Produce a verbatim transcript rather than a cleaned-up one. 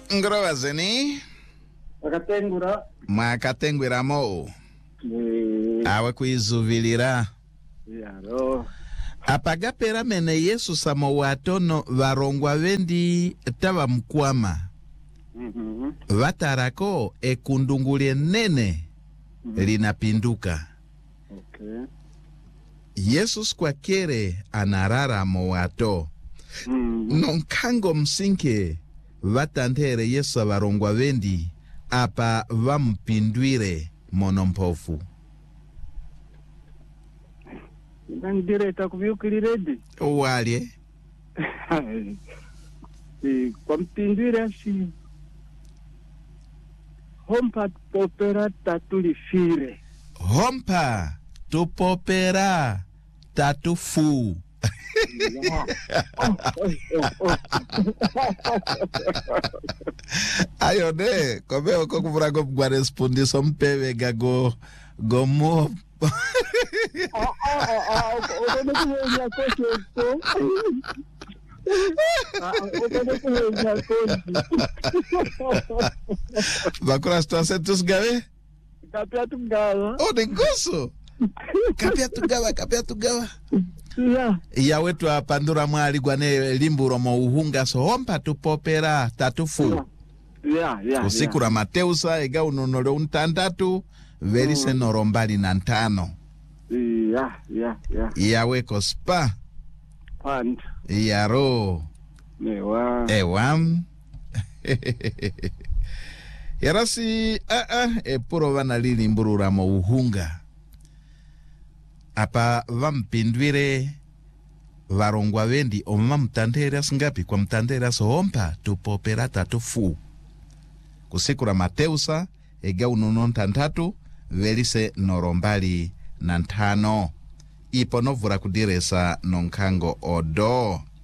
Ngrova zeni? Akatengura. Mwakatengwira mo. Eh. Awe kuizuvilira. Yaro. Apagapera mene Yesu samo watono varongwa vendi tava mkwama. Mhm. Vatarako ekundungulie nene mm-hmm. linapinduka. Okay. Yesus kwa kere anarara mo wato. Mhm. Nonkango msinke vatantere Yesu varongwa vendi apa vampindwire monompofu. Ndireta kuvyukiliredi. Walye? Si kwa mpindwire si hompa popera tatulifire. Hompa tupopera tatufu. Ayo ne, kome oko kufurago mgwa respondiso mpewe gago gomo. Ah ah ah, okone kuwenya kote ko. Ah, okone kuwenya kote. Bakura situação tus gawe? Kapia tungawa. Oh, negoso. Kapia tugawa, kapia tugawa. Yeah. Iya wetu apandura mwali gwane limburo mo uhunga so hompa tupopera tatufu. Yeah, yeah. Usikura yeah. Mateusa ega unonole untandatu verise mm. norombali na ntano. Yeah, yeah, yeah. Iya weko spa. Pant. Iya ro. Ewa. Ewam. Yarasi ah ah e puro vana lili mburura mo uhunga. Apa vampindwire varongwa vendi oma mtandera singapi kwa mtandera sohompa tupopera tatufu. Kusikura Mateusa ega unonon tantatu velise norombali na ntano. Ipo novura kudiresa nonkango odo.